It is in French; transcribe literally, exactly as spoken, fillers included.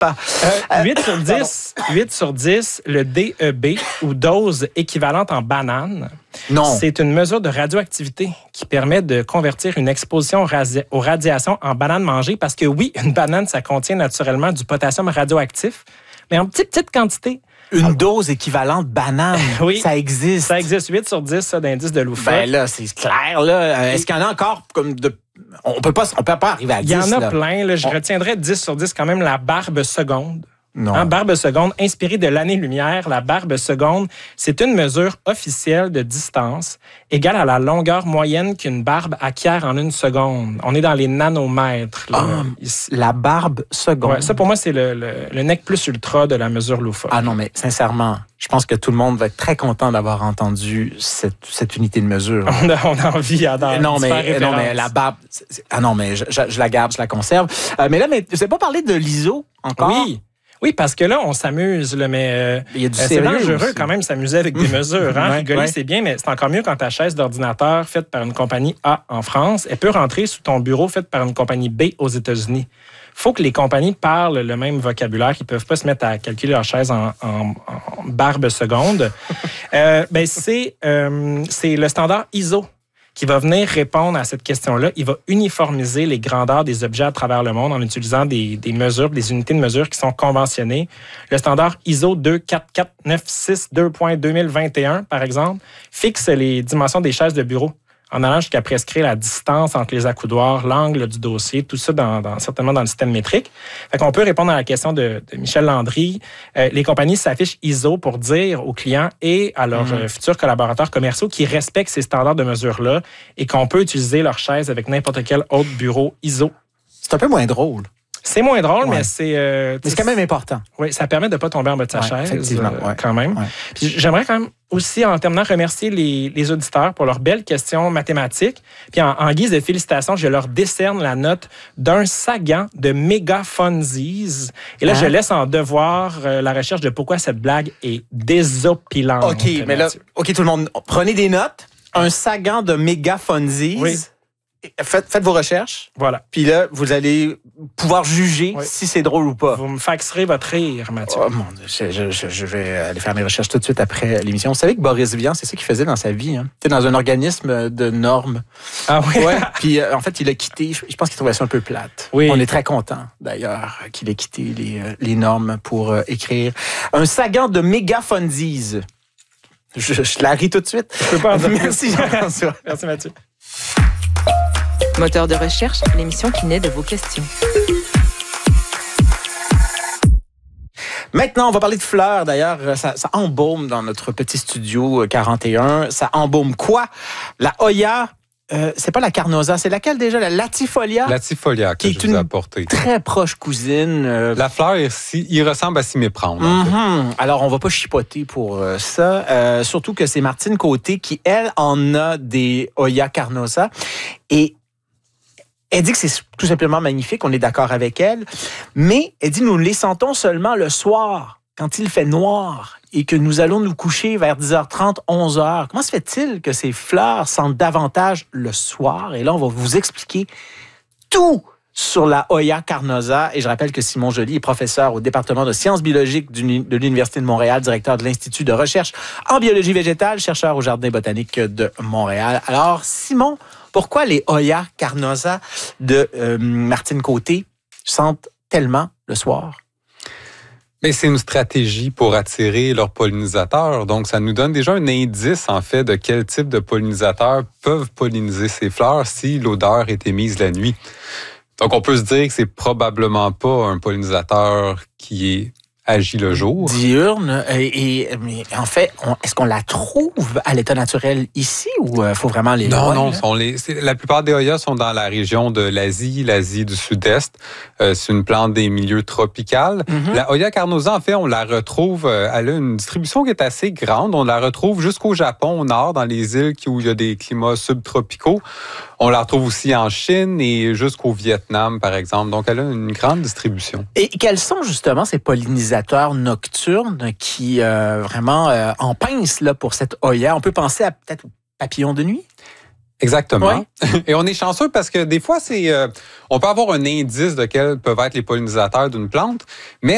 pas. Euh, huit sur dix, huit sur dix, le D E B, ou dose équivalente en banane, non. C'est une mesure de radioactivité qui permet de convertir une exposition radi- aux radiations en banane mangée, parce que oui, une banane, ça contient naturellement du potassium radioactif, mais en petite, petite quantité. Une Alors, dose équivalente banane, oui, ça existe. Ça existe, huit sur dix ça, d'indice de loufoque. Ben là, c'est clair. Là. Est-ce qu'il y en a encore comme de... On peut pas, on peut pas arriver à dix. Il y en a là. plein. Là. Je on... retiendrai dix sur dix quand même la barbe seconde. Non. Hein, barbe seconde, inspirée de l'année-lumière, la barbe seconde, c'est une mesure officielle de distance égale à la longueur moyenne qu'une barbe acquiert en une seconde. On est dans les nanomètres. Là, ah, ici. La barbe seconde. Ouais, ça, pour moi, c'est le, le, le nec plus ultra de la mesure loufoque. Ah non, mais sincèrement, je pense que tout le monde va être très content d'avoir entendu cette, cette unité de mesure. On a, on a envie à d'en non, mais, faire référence. non, mais la barbe... C'est, ah non, mais je, je, je la garde, je la conserve. Euh, mais là, mais, vous n'avez pas parlé de l'I S O encore? Oui. Oui, parce que là, on s'amuse, là, mais euh, il y a du euh, c'est dangereux aussi. Quand même s'amuser avec des mesures. Hein? ouais, Rigoler, ouais. c'est bien, mais c'est encore mieux quand ta chaise d'ordinateur faite par une compagnie A en France, elle peut rentrer sous ton bureau faite par une compagnie B aux États-Unis. Il faut que les compagnies parlent le même vocabulaire. Ils ne peuvent pas se mettre à calculer leur chaise en, en, en barbe seconde. euh, ben, c'est, euh, c'est le standard I S O qui va venir répondre à cette question-là. Il va uniformiser les grandeurs des objets à travers le monde en utilisant des, des mesures, des unités de mesure qui sont conventionnées. Le standard I S O deux quatre quatre neuf six deux deux mille vingt et un, par exemple, fixe les dimensions des chaises de bureau en allant jusqu'à prescrire la distance entre les accoudoirs, l'angle du dossier, tout ça dans, dans, certainement dans le système métrique. Fait qu'on peut répondre à la question de, de Michel Landry. Euh, les compagnies s'affichent I S O pour dire aux clients et à leurs mmh. euh, futurs collaborateurs commerciaux qu'ils respectent ces standards de mesure-là et qu'on peut utiliser leur chaise avec n'importe quel autre bureau I S O. C'est un peu moins drôle. C'est moins drôle, ouais. mais c'est... Euh, mais c'est quand même important. Oui, ça permet de ne pas tomber en bas de sa ouais, chaise, effectivement, euh, ouais. quand même. Ouais. Puis j'aimerais quand même aussi, en terminant, remercier les, les auditeurs pour leurs belles questions mathématiques. Puis en, en guise de félicitations, je leur décerne la note d'un Sagan de Megafunsies. Et là, hein? je laisse en devoir euh, la recherche de pourquoi cette blague est désopilante. OK, mais là, OK, tout le monde, prenez des notes. Un Sagan de Megafunsies. Oui. Faites, faites vos recherches. Voilà. Puis là, vous allez pouvoir juger oui. si c'est drôle ou pas. Vous me faxerez votre rire, Mathieu. Oh mon Dieu, je, je, je vais aller faire mes recherches tout de suite après l'émission. Vous savez que Boris Vian, c'est ça qu'il faisait dans sa vie. Hein? Tu sais, dans un organisme de normes. Ah oui? Ouais. Puis euh, en fait, il a quitté. Je pense qu'il trouvait ça un peu plate. Oui. On est très content, d'ailleurs, qu'il ait quitté les, les normes pour euh, écrire. Un Sagan de Megafunsies. Je, je la ris tout de suite. Je peux pas en dire. Merci Jean-François. Merci Mathieu. Moteur de recherche, l'émission qui naît de vos questions. Maintenant, on va parler de fleurs. D'ailleurs, ça, ça embaume dans notre petit studio quarante et un. Ça embaume quoi? La Hoya, euh, c'est pas la Carnosa, c'est laquelle déjà? La Latifolia? Latifolia que qui je est vous ai une apportée. Très proche cousine. Euh... La fleur, ici, il ressemble à s'y méprendre. Mm-hmm. Alors, on va pas chipoter pour euh, ça. Euh, surtout que c'est Martine Côté qui, elle, en a des Hoya Carnosa. Et elle dit que c'est tout simplement magnifique, on est d'accord avec elle, mais elle dit nous les sentons seulement le soir, quand il fait noir et que nous allons nous coucher vers dix heures trente, onze heures. Comment se fait-il que ces fleurs sentent davantage le soir? Et là, on va vous expliquer tout sur la Hoya Carnosa. Et je rappelle que Simon Joly est professeur au département de sciences biologiques de l'Université de Montréal, directeur de l'Institut de recherche en biologie végétale, chercheur au Jardin botanique de Montréal. Alors, Simon, pourquoi les Hoya Carnosa de euh, Martine Côté sentent tellement le soir? Mais c'est une stratégie pour attirer leurs pollinisateurs. Donc, ça nous donne déjà un indice, en fait, de quel type de pollinisateurs peuvent polliniser ces fleurs si l'odeur est émise la nuit. Donc, on peut se dire que c'est probablement pas un pollinisateur qui est agit le jour. Diurne. Et, et mais en fait, on, est-ce qu'on la trouve à l'état naturel ici ou il euh, faut vraiment les Non, loin, non. Sont les, c'est, la plupart des Hoya sont dans la région de l'Asie, l'Asie du Sud-Est. Euh, c'est une plante des milieux tropicaux. Mm-hmm. La Hoya carnosa, en fait, on la retrouve, euh, elle a une distribution qui est assez grande. On la retrouve jusqu'au Japon, au nord, dans les îles où il y a des climats subtropicaux. On la retrouve aussi en Chine et jusqu'au Vietnam, par exemple. Donc, elle a une grande distribution. Et quels sont justement ces pollinisateurs nocturnes qui euh, vraiment euh, en pincent là, pour cette Hoya? On peut penser à peut-être aux papillons de nuit? Exactement. Ouais. Et on est chanceux parce que des fois, c'est, euh, on peut avoir un indice de quels peuvent être les pollinisateurs d'une plante, mais